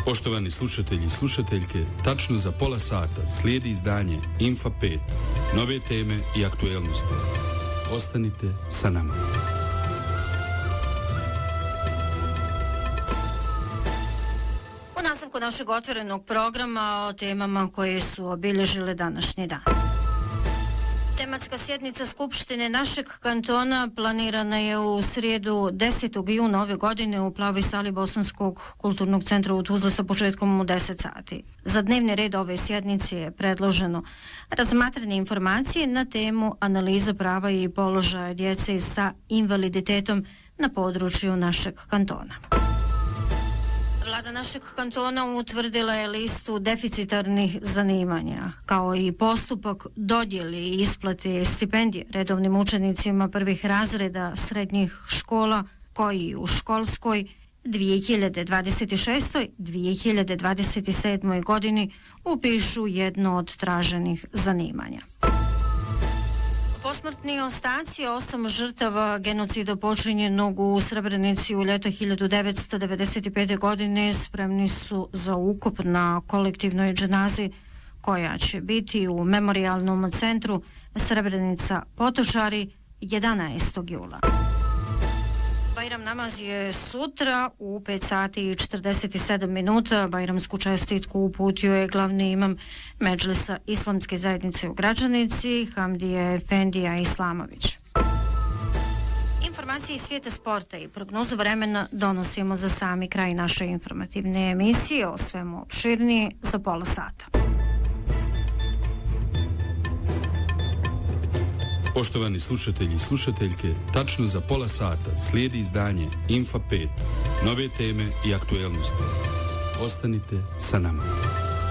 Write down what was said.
Poštovani slušatelji i slušateljke, tačno za pola sata slijedi izdanje Infa 5. Nove teme i aktuelnosti. Ostanite sa nama. U nastavku našeg otvorenog programa o temama koje su obilježile današnji dan. Tematska sjednica Skupštine našeg kantona planirana je u srijedu 10. juna ove godine u Plavoj sali Bosanskog kulturnog centra u Tuzli sa početkom u 10 sati. Za dnevni red ove sjednice je predloženo razmatranje informacije na temu analiza prava i položaja djece sa invaliditetom na području našeg kantona. Vlada našeg kantona utvrdila je listu deficitarnih zanimanja, kao i postupak dodjeli i isplate stipendije redovnim učenicima prvih razreda srednjih škola koji u školskoj 2026-2027 godini upišu jedno od traženih zanimanja. Posmrtni ostaci 8 žrtava genocida počinjenog u Srebrenici u ljeto 1995. godine spremni su za ukop na kolektivnoj dženazi koja će biti u memorijalnom centru Srebrenica Potočari 11. jula. Bajram namaz je sutra u 5 sati i 47 minuta. Bajramsku čestitku uputio je glavni imam Medžlisa Islamske zajednice u Gračanici, Hamdije Efendija Islamović. Informacije iz svijeta sporta i prognozu vremena donosimo za sami kraj naše informativne emisije, o svemu opširnije za pola sata. Poštovani slušatelji i slušateljke, tačno za pola sata slijedi izdanje Infa 5. Nove teme i aktuelnosti. Ostanite sa nama.